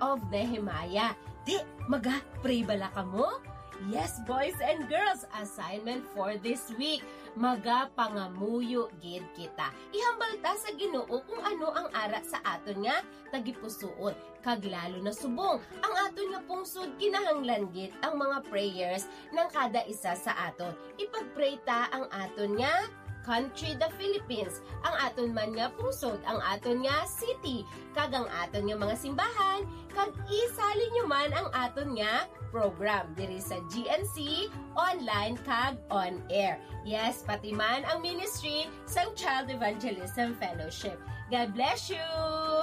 of Nehemiah. Di, pray bala ka mo? Yes, boys and girls, assignment for this week. Pangamuyo gid kita. Ihambal ta sa Ginoo kung ano ang ara sa aton nga tagipusoon. Kag lalo na subong, ang aton nga pungsod kinahanglan gid ang mga prayers ng kada isa sa aton. Ipagpray ta ang aton nga country, the Philippines, ang aton man nga pusod, ang aton nga city, kag ang aton nga mga simbahan, kag isali nyo man ang aton nga program diri sa GNC, online kag on air. Yes, pati man ang ministry sang Child Evangelism Fellowship. God bless you!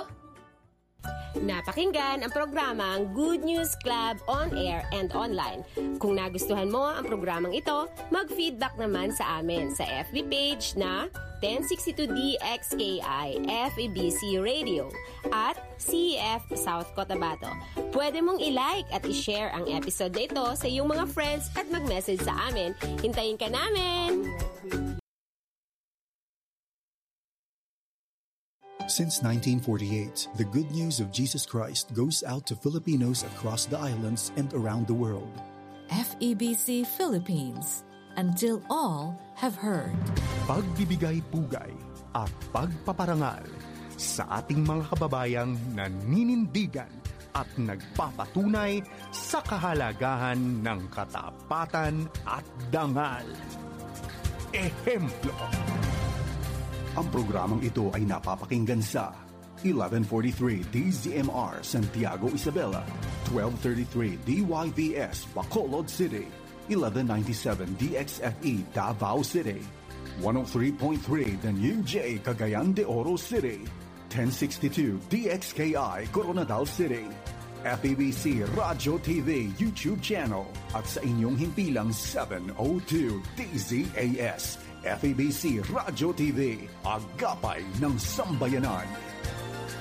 Napakinggan ang programang Good News Club on air and online. Kung nagustuhan mo ang programang ito, mag-feedback naman sa amin sa FB page na 1062DXKI FEBC Radio at CEF South Cotabato. Pwede mong i-like at i-share ang episode na ito sa iyong mga friends at mag-message sa amin. Hintayin ka namin! Since 1948, the good news of Jesus Christ goes out to Filipinos across the islands and around the world. FEBC Philippines, until all have heard. Pagbibigay pugay at pagpaparangal sa ating mga kababayang naninindigan at nagpapatunay sa kahalagahan ng katapatan at dangal. Ehemplo. Ang programang ito ay napapakinggan sa 1143 DZMR Santiago Isabela, 1233 DYVS Bacolod City, 1197 DXFE Davao City, 103.3 The New J Cagayan de Oro City, 1062 DXKI Coronadal City, FEBC Radio TV YouTube channel at sa inyong himpilang 702 DZAS FEBC Radio TV, agapay ng sambayanan.